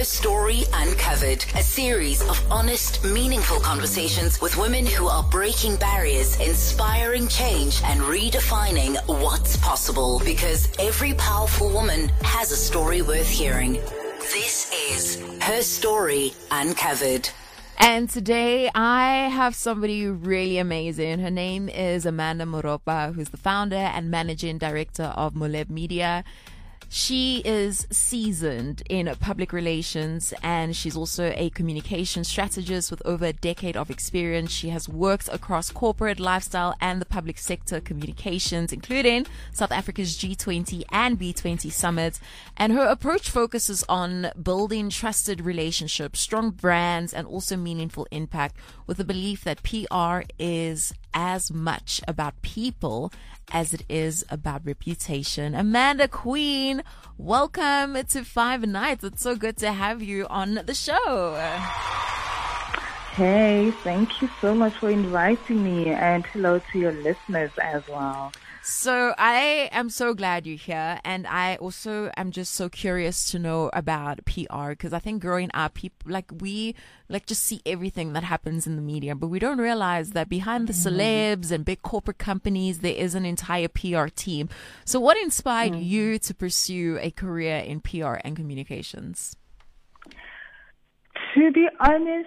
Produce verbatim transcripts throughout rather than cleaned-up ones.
Her Story Uncovered, a series of honest, meaningful conversations with women who are breaking barriers, inspiring change, and redefining what's possible. Because every powerful woman has a story worth hearing. This is Her Story Uncovered. And today I have somebody really amazing. Her name is Amanda Moropa, who's the founder and managing director of Molev Media. She is seasoned in public relations, and she's also a communication strategist with over a decade of experience. She has worked across corporate, lifestyle, and the public sector communications, including South Africa's G twenty and B twenty summits. And her approach focuses on building trusted relationships, strong brands, and also meaningful impact, with the belief that P R is as much about people as it is about reputation. Amanda Queen, welcome to Five Nights. It's so good to have you on the show. Hey, thank you so much for inviting me, and hello to your listeners as well. So I am so glad you're here, and I also am just so curious to know about P R, because I think growing up, people like we like just see everything that happens in the media, but we don't realize that behind the celebs and big corporate companies, there is an entire P R team. So what inspired mm. you to pursue a career in P R and communications? To be honest,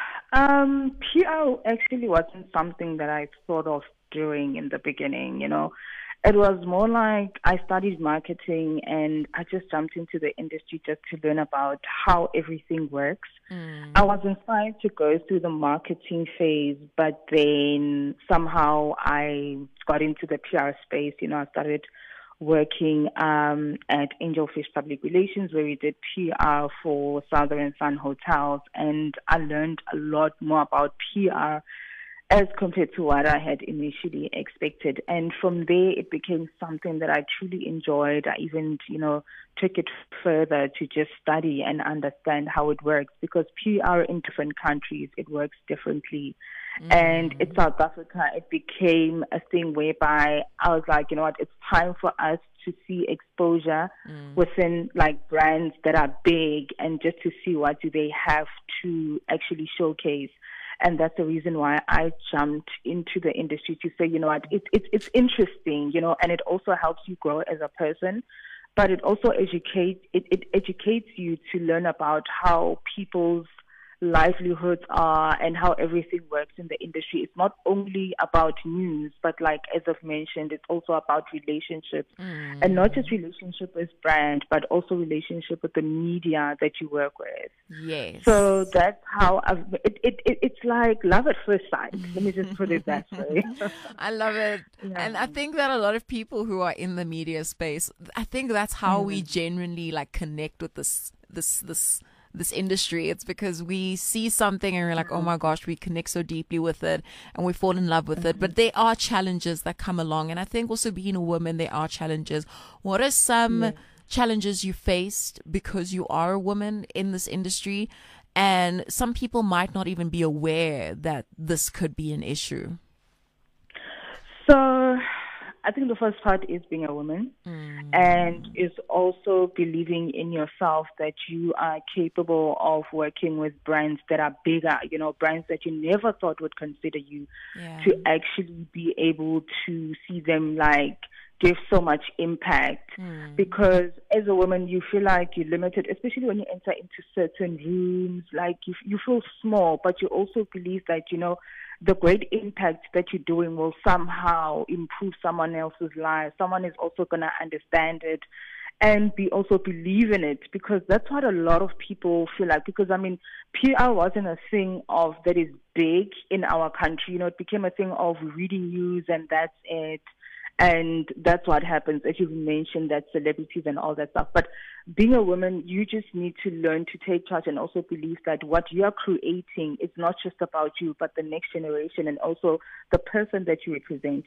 um, P R actually wasn't something that I thought of doing in the beginning, you know. It was more like I studied marketing and I just jumped into the industry just to learn about how everything works. Mm. I was inspired to go through the marketing phase, but then somehow I got into the P R space. You know, I started working um, at Angelfish Public Relations, where we did P R for Southern Sun Hotels, and I learned a lot more about P R as compared to what I had initially expected. And from there, it became something that I truly enjoyed. I even, you know, took it further to just study and understand how it works, because P R in different countries, it works differently. Mm. And in South Africa, it became a thing whereby I was like, you know what, it's time for us to see exposure mm. within like brands that are big, and just to see what do they have to actually showcase. And that's the reason why I jumped into the industry, to say, you know what, it, it, it's interesting, you know, and it also helps you grow as a person, but it also educates, it, it educates you to learn about how people's livelihoods are and how everything works in the industry. It's not only about news, but like, as I've mentioned, it's also about relationships, mm. and not just relationship with brand, but also relationship with the media that you work with. Yes. So that's how I've, it, it, it, it's like love at first sight. Let me just put it that way. I love it. Yeah. And I think that a lot of people who are in the media space, I think that's how mm. we genuinely like connect with this, this, this, this industry. It's because we see something and we're like, oh my gosh, we connect so deeply with it and we fall in love with mm-hmm. it. But there are challenges that come along. And I think also being a woman, there are challenges. What are some yeah. challenges you faced because you are a woman in this industry? And some people might not even be aware that this could be an issue. So I think the first part is being a woman, mm. and is also believing in yourself that you are capable of working with brands that are bigger, you know, brands that you never thought would consider you, yeah. to actually be able to see them like give so much impact. Mm. Because as a woman, you feel like you're limited, especially when you enter into certain rooms, like you, you feel small, but you also believe that, you know, the great impact that you're doing will somehow improve someone else's life. Someone is also going to understand it and be also believe in it, because that's what a lot of people feel like. Because, I mean, P R wasn't a thing of that is big in our country. You know, it became a thing of reading news and that's it. And that's what happens, as you've mentioned, that celebrities and all that stuff. But being a woman, you just need to learn to take charge and also believe that what you are creating is not just about you, but the next generation and also the person that you're representing